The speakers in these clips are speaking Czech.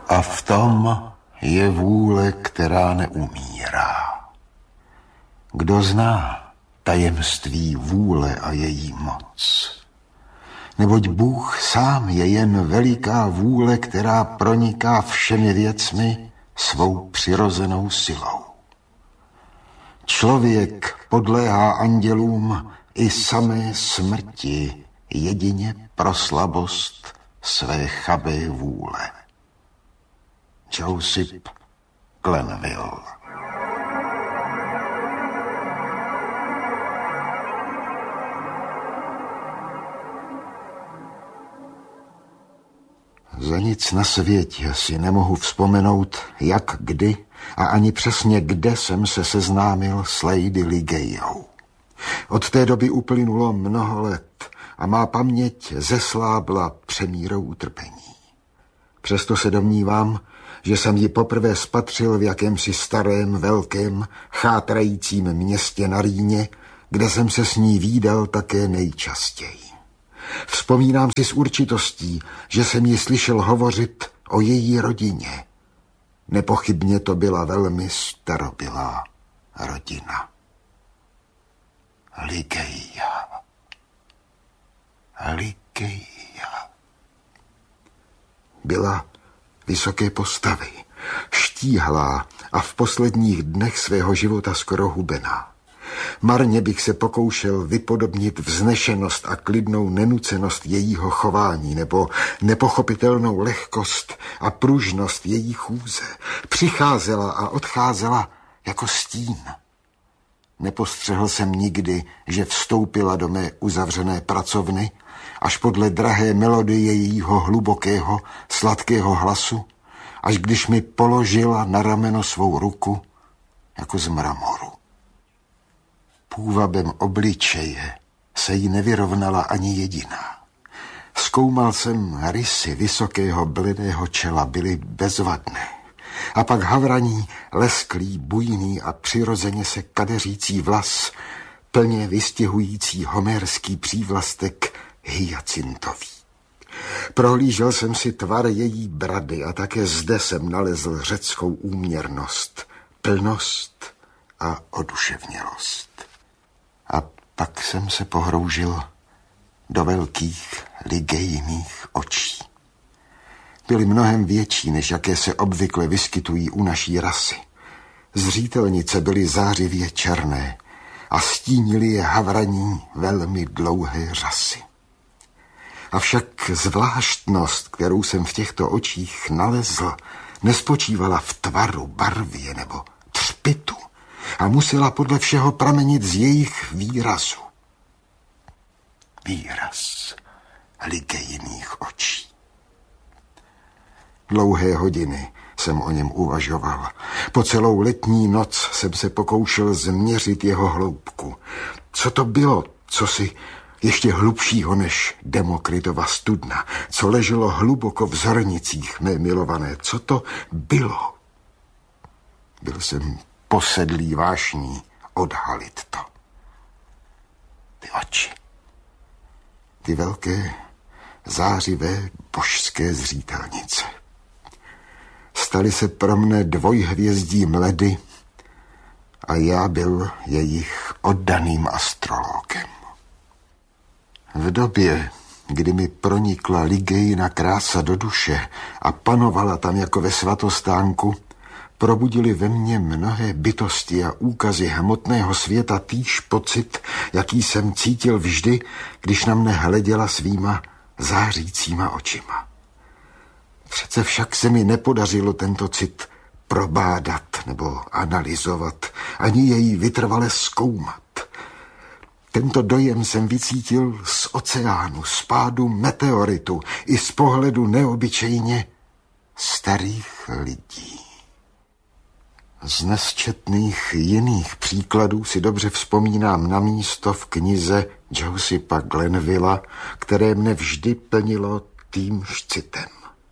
A v tom je vůle, která neumírá. Kdo zná tajemství vůle a její moc? Neboť Bůh sám je jen veliká vůle, která proniká všemi věcmi svou přirozenou silou. Člověk podléhá andělům i samé smrti, jedině pro slabost své chabé vůle. Joseph Glenville. Za nic na světě si nemohu vzpomenout, jak, kdy a ani přesně kde jsem se seznámil s Lady Ligejou. Od té doby uplynulo mnoho let a má paměť zeslábla přemírou utrpení. Přesto se domnívám, že jsem ji poprvé spatřil v jakémsi starém, velkém, chátrajícím městě na Rýně, kde jsem se s ní vídal také nejčastěji. Vzpomínám si s určitostí, že jsem ji slyšel hovořit o její rodině. Nepochybně to byla velmi starobylá rodina. Ligeia. Byla vysoké postavy, štíhlá a v posledních dnech svého života skoro hubená. Marně bych se pokoušel vypodobnit vznešenost a klidnou nenucenost jejího chování nebo nepochopitelnou lehkost a pružnost její chůze. Přicházela a odcházela jako stín. Nepostřehl jsem nikdy, že vstoupila do mé uzavřené pracovny, až podle drahé melodie jejího hlubokého, sladkého hlasu, až když mi položila na rameno svou ruku jako z mramoru. Půvabem obličeje se jí nevyrovnala ani jediná. Zkoumal jsem rysy vysokého bledého čela, byly bezvadné. A pak havraní, lesklý, bujný a přirozeně se kadeřící vlas, plně vystihující homérský přívlastek hyacintový. Prohlížel jsem si tvar její brady a také zde jsem nalezl řeckou úměrnost, plnost a oduševnělost. A pak jsem se pohroužil do velkých Ligejných očí. Byly mnohem větší, než jaké se obvykle vyskytují u naší rasy. Zřítelnice byly zářivě černé a stínily je havraní velmi dlouhé řasy. Avšak zvláštnost, kterou jsem v těchto očích nalezl, nespočívala v tvaru, barvě nebo třpitu a musela podle všeho pramenit z jejich výrazu. Výraz Ligejných očí. Dlouhé hodiny jsem o něm uvažoval. Po celou letní noc jsem se pokoušel změřit jeho hloubku. Co to bylo, co si ještě hlubšího než Demokritova studna, co leželo hluboko v zrnicích mé milované, co to bylo? Byl jsem posedlý vášní odhalit to. Ty oči. Ty velké, zářivé, božské zřítelnice. Staly se pro mne dvojhvězdím ledy a já byl jejich oddaným astrologem. V době, kdy mi pronikla Ligejina krása do duše a panovala tam jako ve svatostánku, probudili ve mně mnohé bytosti a úkazy hmotného světa týž pocit, jaký jsem cítil vždy, když na mne hleděla svýma zářícíma očima. Přece však se mi nepodařilo tento cit probádat nebo analyzovat, ani jej vytrvale zkoumat. Tento dojem jsem vycítil z oceánu, z pádu meteoritu i z pohledu neobyčejně starých lidí. Z nesčetných jiných příkladů si dobře vzpomínám na místo v knize Josepha Glenvilla, které mne vždy plnilo týmž citem.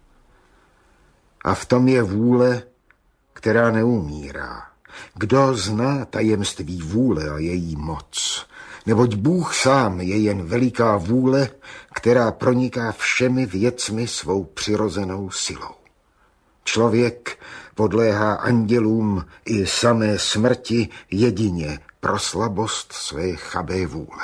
A v tom je vůle, která neumírá. Kdo zná tajemství vůle a její moc? Neboť Bůh sám je jen veliká vůle, která proniká všemi věcmi svou přirozenou silou. Člověk podléhá andělům i samé smrti jedině pro slabost své chabé vůle.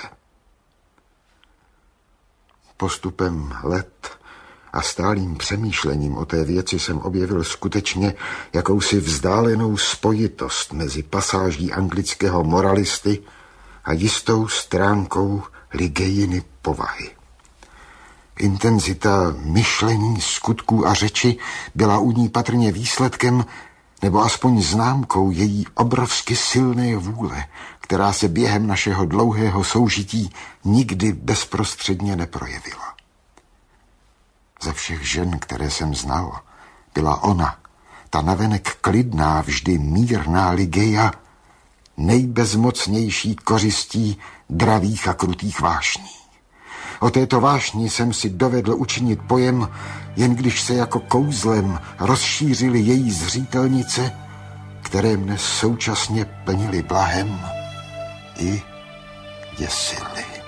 Postupem let a stálým přemýšlením o té věci jsem objevil skutečně jakousi vzdálenou spojitost mezi pasáží anglického moralisty a jistou stránkou Ligejiny povahy. Intenzita myšlení, skutků a řeči byla u ní patrně výsledkem nebo aspoň známkou její obrovsky silné vůle, která se během našeho dlouhého soužití nikdy bezprostředně neprojevila. Ze všech žen, které jsem znal, byla ona, ta navenek klidná, vždy mírná Ligeia, nejbezmocnější kořistí dravých a krutých vášní. O této vášni jsem si dovedl učinit pojem, jen když se jako kouzlem rozšířily její zřitelnice, které mne současně plnily blahem i děsily.